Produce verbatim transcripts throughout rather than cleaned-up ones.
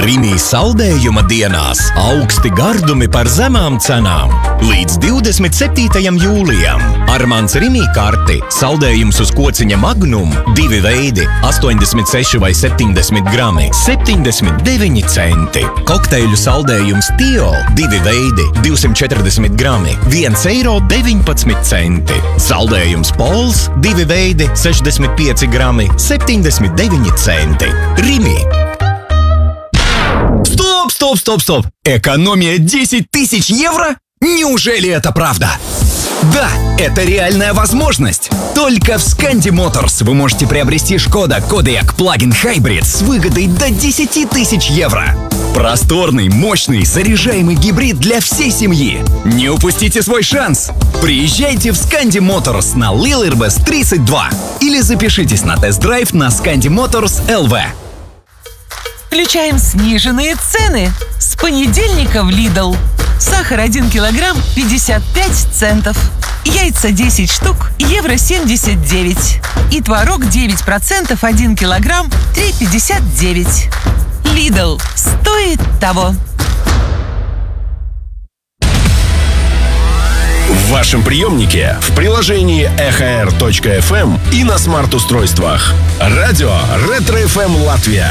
Rimi saldējuma dienās augsti gardumi par zemām cenām. Līdz divdesmit septītajam jūlijam. Ar mans Rimi karti saldējums uz kociņa Magnum divi veidi - astoņdesmit seši vai septiņdesmit grami - septiņdesmit deviņi centi. Kokteļu saldējums Tio divi veidi - divsimt četrdesmit grami - viens eiro deviņpadsmit centi. Saldējums Pols divi veidi - sešdesmit pieci grami - septiņdesmit deviņi centi. Rimi. Стоп, стоп, стоп, стоп! Экономия десять тысяч евро? Неужели это правда? Да, это реальная возможность. Только в Scandi Motors вы можете приобрести Шкода Кодиак Plug-in Hybrid с выгодой до десять тысяч евро. Просторный, мощный, заряжаемый гибрид для всей семьи. Не упустите свой шанс. Приезжайте в Scandi Motors на Лилербес тридцать два или запишитесь на тест-драйв на Scandi Motors эл ви. Включаем сниженные цены. С понедельника в Lidl. Сахар один килограмм пятьдесят пять центов. Яйца десять штук евро семьдесят девять. И творог девять процентов один килограмм три пятьдесят девять. Lidl. Стоит того. В вашем приемнике, в приложении эхо эр точка эф эм и на смарт-устройствах. Радио Ретро эф эм Латвия.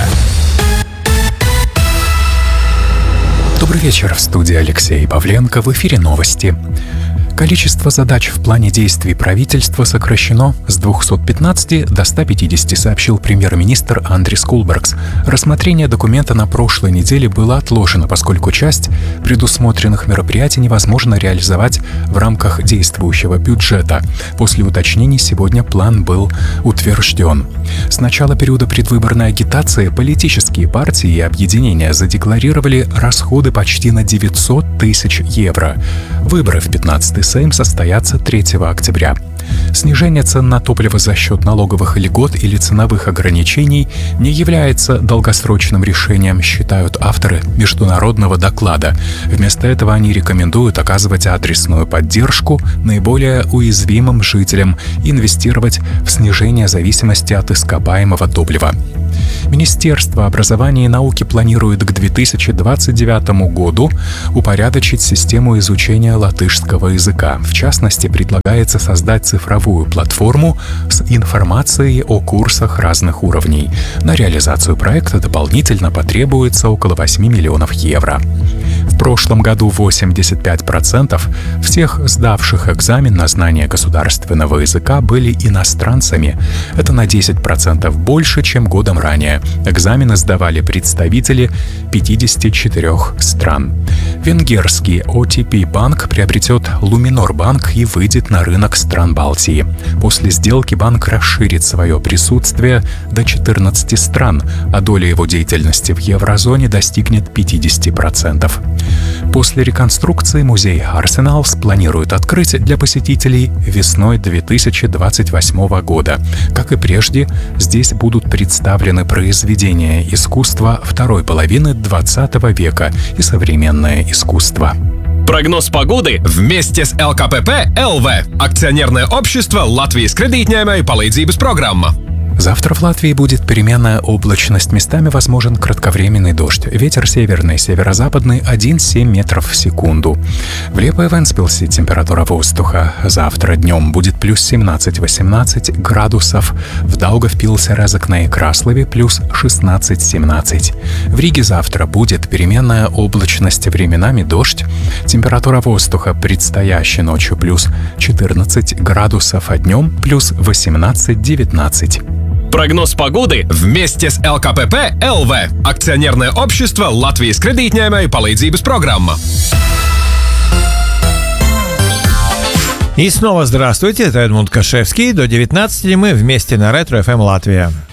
Добрый вечер, в студии Алексей Павленко, в эфире новости. Количество задач в плане действий правительства сокращено с двухсот пятнадцати до ста пятидесяти, сообщил премьер-министр Андрис Кулбергс. Рассмотрение документа на прошлой неделе было отложено, поскольку часть предусмотренных мероприятий невозможно реализовать в рамках действующего бюджета. После уточнений сегодня план был утвержден. С начала периода предвыборной агитации политические партии и объединения задекларировали расходы почти на девятьсот тысяч евро. Выборы в пятнадцатый Сейм состоятся третьего октября. Снижение цен на топливо за счет налоговых льгот или ценовых ограничений не является долгосрочным решением, считают авторы международного доклада. Вместо этого они рекомендуют оказывать адресную поддержку наиболее уязвимым жителям и инвестировать в снижение зависимости от ископаемого топлива. Министерство образования и науки планирует к две тысячи двадцать девятому году упорядочить систему изучения латышского языка. В частности, предлагается создать цифровую платформу с информацией о курсах разных уровней. На реализацию проекта дополнительно потребуется около восьми миллионов евро. В прошлом году восемьдесят пять процентов всех сдавших экзамен на знание государственного языка были иностранцами. Это на десять процентов больше, чем годом ранее. Экзамены сдавали представители пятидесяти четырёх стран. Венгерский о ти пи-банк приобретет Луминор-банк и выйдет на рынок стран Балтии. После сделки банк расширит свое присутствие до четырнадцати стран, а доля его деятельности в еврозоне достигнет пятидесяти процентов. После реконструкции музей Арсеналс планирует открыть для посетителей весной две тысячи двадцать восьмого года. Как и прежде, здесь будут представлены произведения искусства второй половины двадцатого века и современное искусство. Прогноз погоды вместе с эл ка пэ пэ эл ви. Акционерное общество Латвijas кредитņēmēju palīdzības программа. Завтра в Латвии будет переменная облачность, местами возможен кратковременный дождь. Ветер северный, северо-западный один целых семь метров в секунду. В Лепое Вентспилсе температура воздуха завтра днем будет плюс семнадцать-восемнадцать градусов. В Даугавпилсе, Резекне и Краслове плюс шестнадцать-семнадцать. В Риге завтра будет переменная облачность, временами дождь. Температура воздуха предстоящей ночью плюс четырнадцать градусов, а днем плюс восемнадцать-девятнадцать. Прогноз погоды вместе с эл ка пэ пэ эл ви. Акционерное общество Латвijas кредитņēmēju palīdzības программа. И снова здравствуйте, это Эдмунд Кашевский. До девятнадцати мы вместе на Ретро эф эм Латвия.